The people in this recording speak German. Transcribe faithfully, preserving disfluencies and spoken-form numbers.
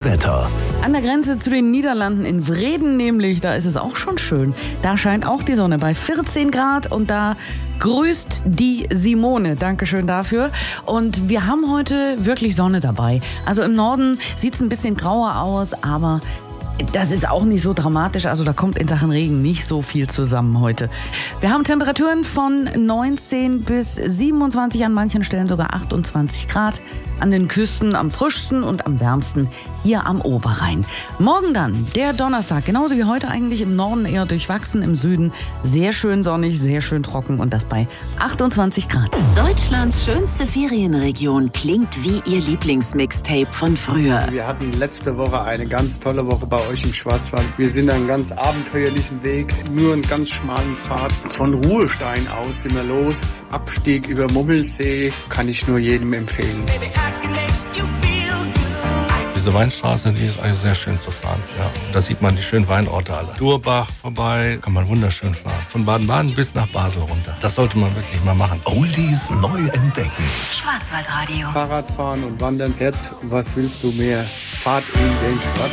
Wetter. An der Grenze zu den Niederlanden in Vreden nämlich, da ist es auch schon schön. Da scheint auch die Sonne bei vierzehn Grad und da grüßt die Simone. Dankeschön dafür. Und wir haben heute wirklich Sonne dabei. Also im Norden sieht es ein bisschen grauer aus, aber das ist auch nicht so dramatisch. Also da kommt in Sachen Regen nicht so viel zusammen heute. Wir haben Temperaturen von neunzehn bis siebenundzwanzig, an manchen Stellen sogar achtundzwanzig Grad. An den Küsten am frischsten und am wärmsten hier am Oberrhein. Morgen dann, der Donnerstag, genauso wie heute eigentlich, im Norden eher durchwachsen, im Süden sehr schön sonnig, sehr schön trocken und das bei achtundzwanzig Grad. Deutschlands schönste Ferienregion klingt wie ihr Lieblingsmixtape von früher. Wir hatten letzte Woche eine ganz tolle Woche bei euch im Schwarzwald. Wir sind einen ganz abenteuerlichen Weg, nur einen ganz schmalen Pfad. Von Ruhestein aus sind wir los. Abstieg über Mummelsee kann ich nur jedem empfehlen. Diese Weinstraße, die ist eigentlich sehr schön zu fahren. Ja, da sieht man die schönen Weinorte alle. Durbach vorbei, kann man wunderschön fahren. Von Baden-Baden bis nach Basel runter. Das sollte man wirklich mal machen. Oldies neu entdecken. Schwarzwaldradio. Fahrradfahren und Wandern, Herz, was willst du mehr? Fahrt in den Schwarzwald.